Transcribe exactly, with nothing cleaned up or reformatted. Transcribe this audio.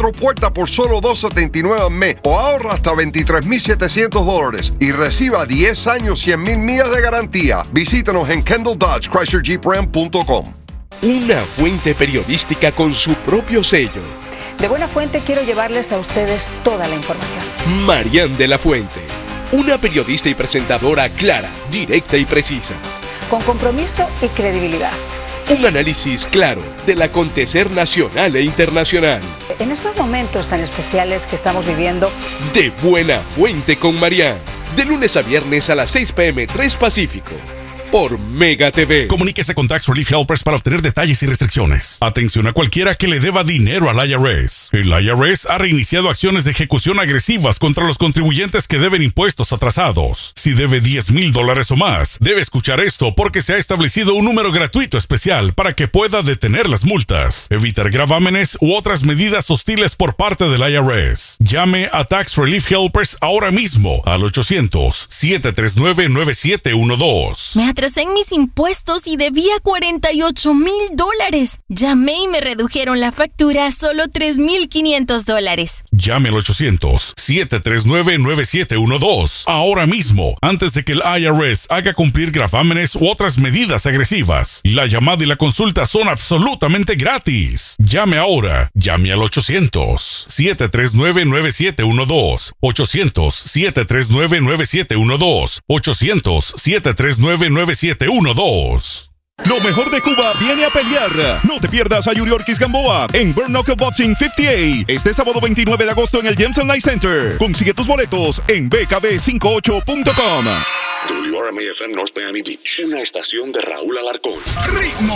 cuatro puertas por solo dos setenta y nueve al mes o ahorra hasta veintitrés mil setecientos dólares y reciba diez años, cien mil millas de garantía. Visítanos en Kendall Dodge Chrysler Jeep Ram punto com. Una fuente periodística con su propio sello. De buena fuente quiero llevarles a ustedes toda la información. Marian de la Fuente. Una periodista y presentadora clara, directa y precisa. Con compromiso y credibilidad. Un análisis claro del acontecer nacional e internacional. En estos momentos tan especiales que estamos viviendo. De Buena Fuente con Marian. De lunes a viernes a las seis pe eme, tres Pacífico. Por Mega T V. Comuníquese con Tax Relief Helpers para obtener detalles y restricciones. Atención a cualquiera que le deba dinero al I R S. El I R S ha reiniciado acciones de ejecución agresivas contra los contribuyentes que deben impuestos atrasados. Si debe diez mil dólares o más, debe escuchar esto porque se ha establecido un número gratuito especial para que pueda detener las multas, evitar gravámenes u otras medidas hostiles por parte del I R S. Llame a Tax Relief Helpers ahora mismo al ochocientos, siete tres nueve, nueve siete uno dos. Me atrasé en mis impuestos y debía cuarenta y ocho mil dólares. Llamé y me redujeron la factura a solo tres mil quinientos dólares. Llame al ochocientos, siete tres nueve, nueve siete uno dos ahora mismo, antes de que el I R S haga cumplir gravámenes u otras medidas agresivas. La llamada y la consulta son absolutamente gratis. Llame ahora. Llame al ochocientos, siete tres nueve, nueve siete uno dos. ochocientos, siete tres nueve, nueve siete uno dos. ochocientos, siete tres nueve, nueve siete uno dos. Lo mejor de Cuba viene a pelear. No te pierdas a Yuri Ortiz Gamboa en Bare Knuckle Boxing cincuenta y ocho este sábado veintinueve de agosto en el Jensen Night Center. Consigue tus boletos en b k b cincuenta y ocho punto com. W R M A F M North Miami Beach, una estación de Raúl Alarcón. ¡Ritmo!